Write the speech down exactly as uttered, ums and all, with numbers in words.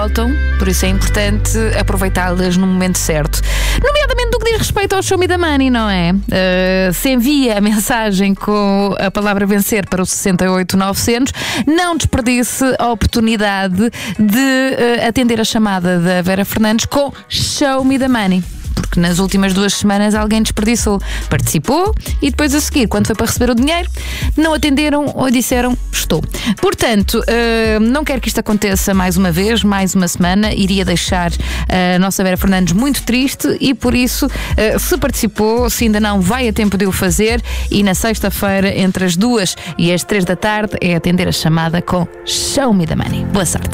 voltam, por isso é importante aproveitá-las no momento certo. Nomeadamente no que diz respeito ao Show Me the Money, não é? Uh, se envia a mensagem com a palavra vencer para o sessenta e oito novecentos, não desperdice a oportunidade de uh, atender a chamada da Vera Fernandes com Show Me the Money. Porque nas últimas duas semanas alguém desperdiçou. Participou e depois a seguir, quando foi para receber o dinheiro, não atenderam ou disseram estou. Portanto, uh, não quero que isto aconteça mais uma vez, mais uma semana. Iria deixar a nossa Vera Fernandes muito triste e por isso, uh, se participou, se ainda não, vai a tempo de o fazer. E na sexta-feira, entre as duas e as três da tarde, é atender a chamada com Show Me the Money. Boa sorte.